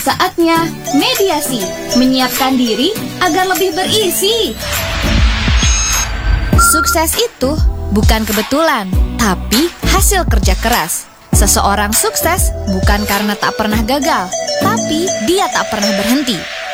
Saatnya mediasi, menyiapkan diri agar lebih berisi. Sukses itu bukan kebetulan, tapi hasil kerja keras. Seseorang sukses bukan karena tak pernah gagal, tapi dia tak pernah berhenti.